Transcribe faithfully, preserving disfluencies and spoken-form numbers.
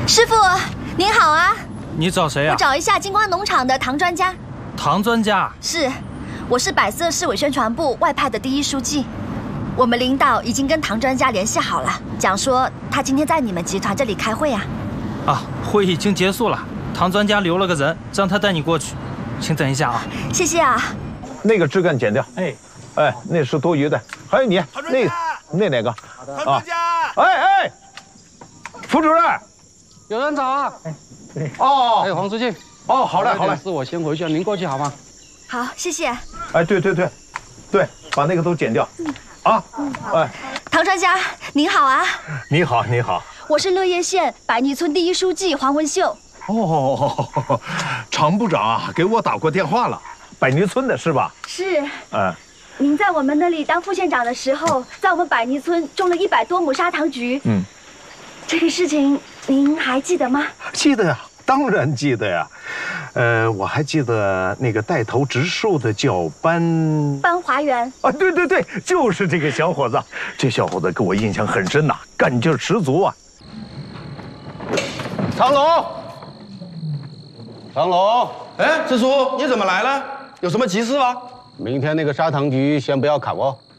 师傅，您好啊！ 你找谁啊？ 我找一下金光农场的唐专家。 唐专家？ 是，我是百色市委宣传部外派的第一书记。我们领导已经跟唐专家联系好了，讲说他今天在你们集团这里开会啊。 啊，会已经结束了，唐专家留了个人，让他带你过去。请等一下啊。 谢谢啊。 那个枝干剪掉。哎，哎，那是多余的。还有你，那那哪个？ 唐专家。 哎哎，副主任。 有人找啊！ 哎，哦， 哎，黄书记， 哦，好嘞，好嘞， 是我先回去，您过去好吗？ 好，谢谢。 哎，对对对，对，把那个都剪掉，啊，哎， 唐专家，您好啊！ 你好，你好， 我是乐业县百逆村第一书记黄文秀。 哦，常部长啊，给我打过电话了，百逆村的是吧？ 是。 嗯， 您在我们那里当副县长的时候，在我们百逆村种了一百多亩砂糖橘。嗯。 这个事情您还记得吗？ 记得呀，当然记得呀。呃，我还记得那个带头植树的叫班班华元啊，对对对，就是这个小伙子。这小伙子给我印象很深呐，干劲十足啊。 唐龙，唐龙，哎，支书，你怎么来了？有什么急事吗？ 明天那个砂糖橘先不要砍哦。